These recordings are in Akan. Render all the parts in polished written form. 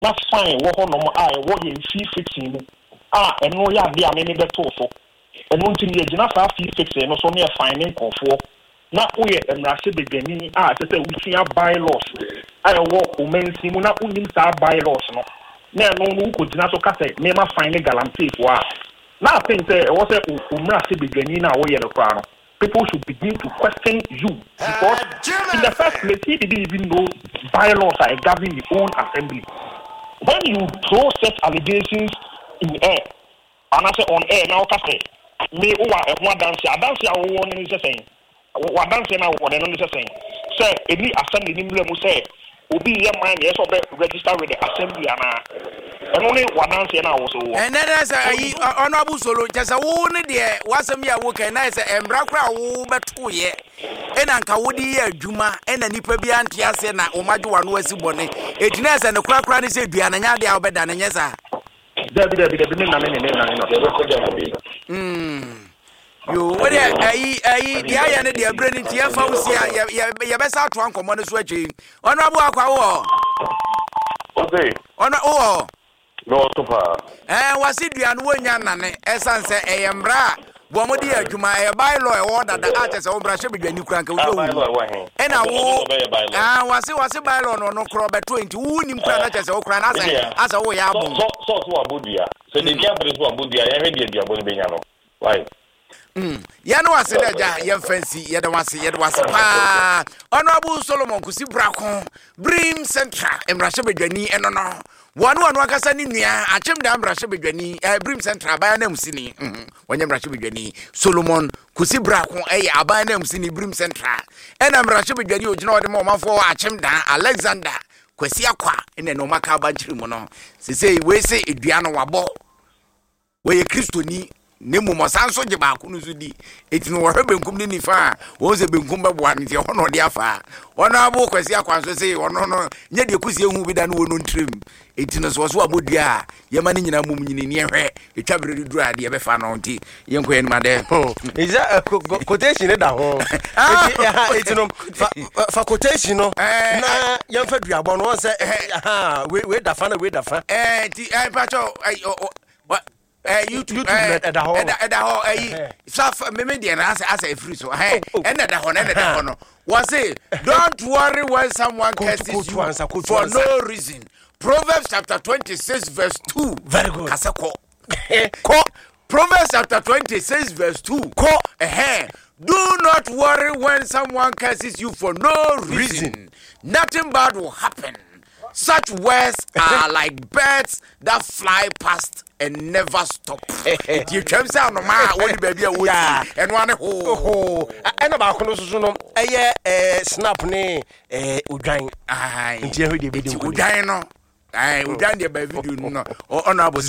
na fine wo ho no wo ye fee fixing eno ya de amene beto so eno ntini ye gina fa fee fixing no so me fine nkofo na uye emrase begani se we bylaws wo omensi mu na unim sa bylaws no na no ko gina so ka say me ma fine guarantee for na think say wo say omrase begani na wo ye no kwa no people should begin to question you because in the first place he didn't even know bylaws are governing the own assembly. When you throw such allegations in air, and I say on air now, me one dance one is saying, what dance now, what another saying. Say, any assembly will say, Obi your mind, yes, or register with the assembly, and only one dance now also. And then as a honorable solo, just a woman there, was a mere worker, and I say, and Brakra, but 2 years. And Uncle Woody, Juma, and a Nipabian Tiasena, Omaju and West Bonnet. It is and the crack run is a Diana, the Albert and yes, sir. You what I and the Brennan Tiafa, your best out one common switching. Honorable Aqua. Okay. Honor all. No, so far. And was it the Anwanian, Essence, a Ambra? Bomodi Juma a bylaw order the artist of Brasha begin you crank. And I was a bylaw no crop at 20 wounding planets or cranas as a way out. So Abudia. So the Japanese Abudia, I heard the Aboliviano. Why? Yano was a young fancy, yet was Honorable Solomon Kusi Bracon, Brim Central, and Brasha begani and honor. One wakasani nia achem dam Brasha begani Brim Central by name sini when you Brasha begani Solomon Kusi Bracon by name sini Brim Central and I'm Brasha begani you know the moment for achem dan Alexander Kwesia kwa and then no maka banchiri mono say we say Adriano wabo we Christo ni nemu mosanso je ba kunu zudi etino wo benkum ni nifa wo ze benkum ba bua nti ho no de afa wono abo kwasi akwanso sei wono no nya de kusie hu bi da no wono ntrem etino so so abodua ye ma ni nyina mum nyini ne hwe etwa bere duru ade be fa no nti yenko en made iza quotation da ho etino fa quotation no na yemfa duabo no se we da fa na we da fa ti pacho YouTube at the hall. Maybe as a free so and the honor was it. Don't worry when someone curses you for no reason. Proverbs chapter 26 verse 2. Very good. Proverbs chapter 26 verse 2. Do not worry when someone curses you for no reason. Nothing bad will happen. Such words are like birds that fly past and never stop. You can say no matter what baby and one and about no snap ne udwan nti ehwe de video udwan no udwan de ba video no honorable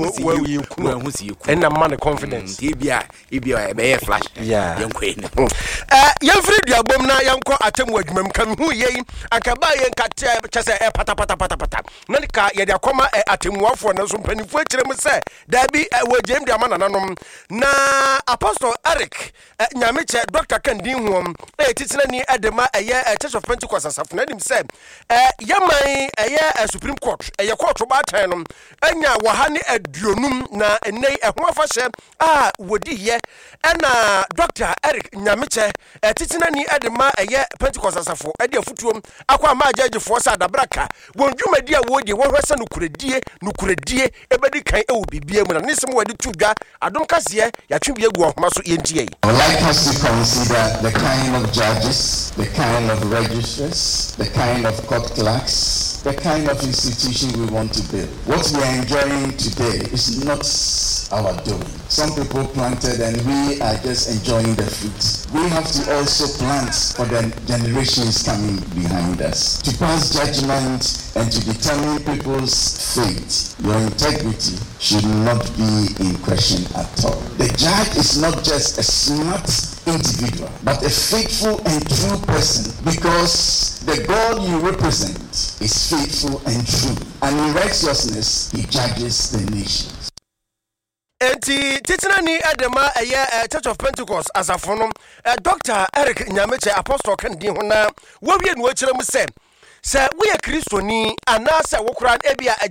we and na man confidence ebia e be flash yenkwe ne yemfri duabom na yenko atemu adwumam kam hu yei akaba yenka chese pata na ka ye de akoma atemuafo na so mpanifo akire mu se da bi wojem de amana nanom na apostle Eric Nyameche Dr. Kandin Huom titina ni edema Church of Pentecost asafo na dim se yaman Supreme Court court ba tan anya wahane aduonum na enei ho afahye wodi ye na Dr. Eric Nyameche titina ni edema Pentecost asafo ade afutuom akwa ma judgefo sa dabraka wondwumadi a wodi wo hwesa nukuredie ebedi kan bibie mu na nisem wadi tudwa adom kase ya twebie gu ohoma so yentie. I would like us to consider the kind of judges, the kind of registrars, the kind of court clerks, the kind of institution we want to build. What we are enjoying today is not our doing. Some people planted and we are just enjoying the fruits. We have to also plant for the generations coming behind us. To pass judgment and to determine people's fate, your integrity should not be in question at all. The judge is not just a smart individual, but a faithful and true person, because the God you represent is faithful and true, and in righteousness he judges the nations. Enti titina ni adema Church of Pentecost asafono Dr. Eric Nyameche Apostle Kandin ho na wo wie no akire mu se we Kristo ni anase wo kura ebia